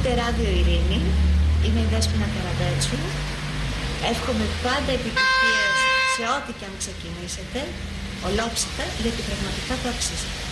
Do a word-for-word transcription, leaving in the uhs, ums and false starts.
Ακούτε Ράδιο Ειρήνη, είμαι η Δέσποινα Καραδέτσου. Εύχομαι πάντα επιτυχίες σε ό,τι και αν ξεκινήσετε, ολόψυχα, γιατί πραγματικά το αξίζετε.